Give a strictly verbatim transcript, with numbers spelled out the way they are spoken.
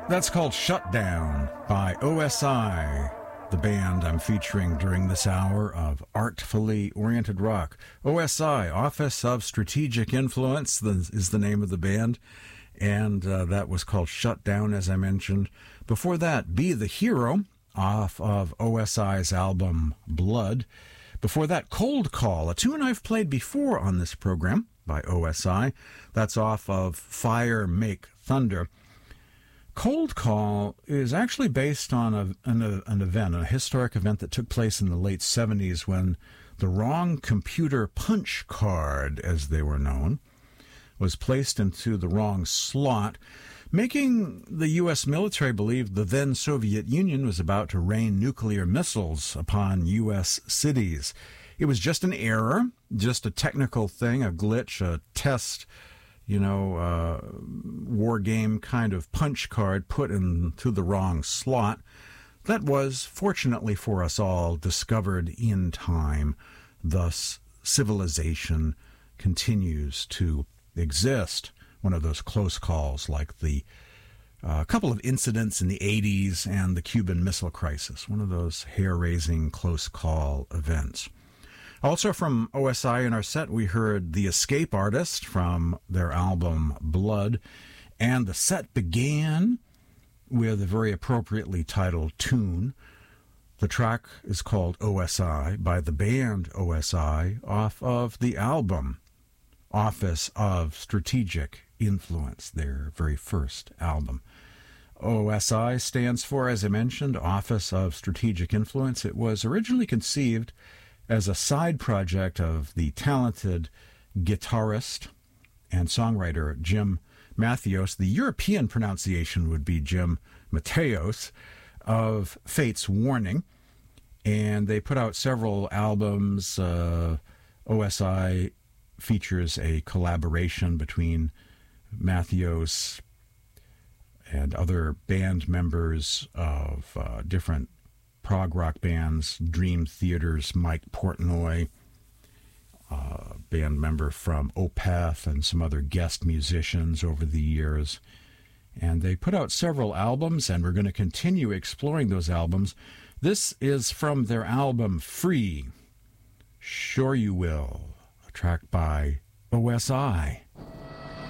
That's called Shutdown by O S I, the band I'm featuring during this hour of artfully oriented rock. O S I, Office of Strategic Influence, is the name of the band, and uh, that was called Shutdown, as I mentioned. Before that, Be the Hero, off of O S I's album Blood. Before that, Cold Call, a tune I've played before on this program by O S I. That's off of Fire Make Thunder. Cold Call is actually based on a, an, an event, a historic event that took place in the late seventies when the wrong computer punch card, as they were known, was placed into the wrong slot, making the U S military believe the then Soviet Union was about to rain nuclear missiles upon U S cities. It was just an error, just a technical thing, a glitch, a test, you know, uh, war game kind of punch card put into the wrong slot. That was, fortunately for us all, discovered in time. Thus, civilization continues to exist. One of those close calls like the uh, couple of incidents in the eighties and the Cuban Missile Crisis. One of those hair-raising close call events. Also from O S I in our set, we heard The Escape Artist from their album Blood, and the set began with a very appropriately titled tune. The track is called O S I by the band O S I off of the album Office of Strategic Influence, their very first album. O S I stands for, as I mentioned, Office of Strategic Influence. It was originally conceived as a side project of the talented guitarist and songwriter Jim Mattheos. The European pronunciation would be Jim Mateos of Fate's Warning. And they put out several albums. Uh, O S I features a collaboration between Mattheos and other band members of uh, different prog rock bands, Dream Theater's Mike Portnoy, uh, band member from Opeth, and some other guest musicians over the years. And they put out several albums, and we're going to continue exploring those albums. This is from their album Free, Sure You Will, a track by O S I.